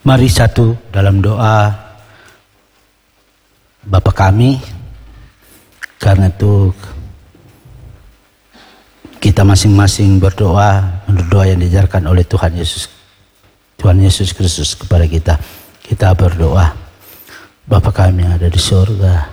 Mari satu dalam doa Bapa kami. Karena itu kita masing-masing berdoa menurut doa yang diajarkan oleh Tuhan Yesus Kristus kepada kita. Kita berdoa, Bapa kami yang ada di surga,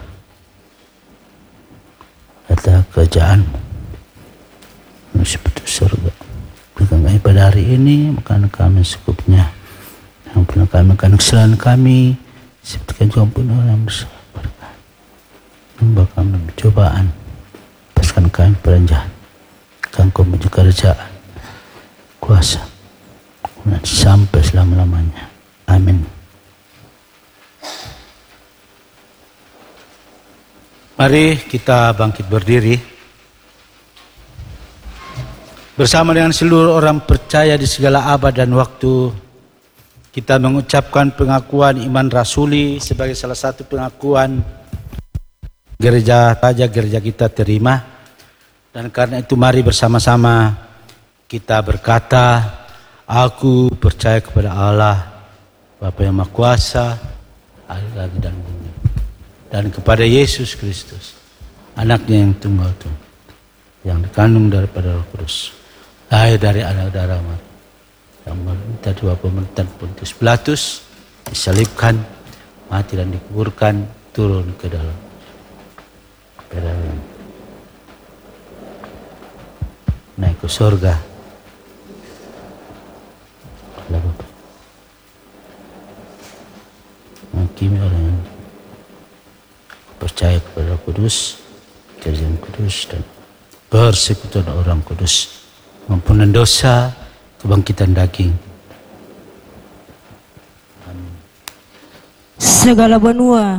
kata kerjaan-Mu seperti surga. Berikan kami pada hari ini makan kami secukupnya. Ampunilah kami akan kesalahan kami, seperti kami ampuni orang yang bersalah kepada kami. Membawa kami pencobaan, lepaskan kami pada jahat. Engkau punya kerajaan, kuasa, sampai selama-lamanya. Amin. Mari kita bangkit berdiri bersama dengan seluruh orang percaya di segala abad dan waktu. Kita mengucapkan pengakuan iman rasuli sebagai salah satu pengakuan gereja kita terima. Dan karena itu mari bersama-sama kita berkata, aku percaya kepada Allah, Bapa yang Maha Kuasa, langit dan bumi, dan kepada Yesus Kristus, anaknya yang tunggal itu, yang dikandung daripada Roh Kudus, lahir dari anak darah Maria, yang menderita di bawah pemerintahan Pontius Pilatus, disalibkan, mati dan dikuburkan, turun ke dalam naik ke surga. Menghakimi orang yang percaya kepada Roh Kudus, Kerajaan Kudus, dan persekutuan orang kudus, ampunan dosa, kebangkitan daging. Segala benua